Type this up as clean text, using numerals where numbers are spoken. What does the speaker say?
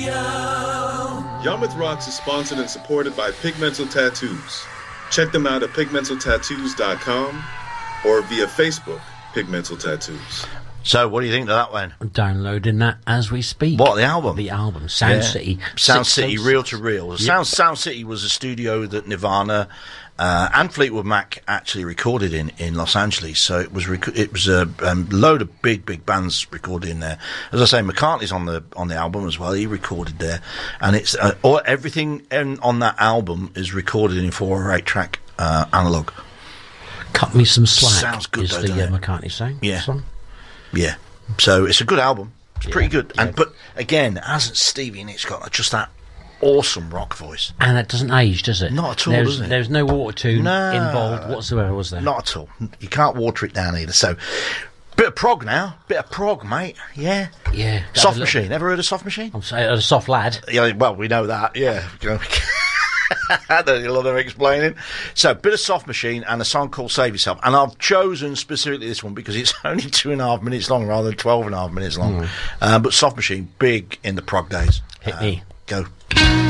Yarmouth Rocks is sponsored and supported by Pigmental Tattoos. Check them out at pigmentaltattoos.com or via Facebook, Pigmental Tattoos. So, what do you think of that one? I'm downloading that as we speak. What, the album? The album, Sound City. Sound City, reel to reel. Yep. Sound City was a studio that Nirvana and Fleetwood Mac actually recorded in Los Angeles. So it was a load of big bands recorded in there. As I say, McCartney's on the album as well. He recorded there, and it's everything on that album is recorded in 4 or 8 track analog. Cut Me Some Slack. Sounds good, is though, the doesn't it? McCartney song. Yeah. Song. Yeah, so it's a good album. It's pretty good, yeah. but again, hasn't Stevie Nicks got just that awesome rock voice? And it doesn't age, does it? Not at all, does it? There's no auto-tune involved whatsoever, was there? Not at all. You can't water it down either. So, bit of prog now. Bit of prog, mate. Yeah. Yeah. Soft Machine. Ever heard of Soft Machine? I'm saying a soft lad. Yeah. Well, we know that. Yeah. I don't need a lot of explaining. So, bit of Soft Machine and a song called Save Yourself. And I've chosen specifically this one because it's only 2.5 minutes long rather than 12.5 minutes long. But Soft Machine, big in the prog days. Hit me. Go.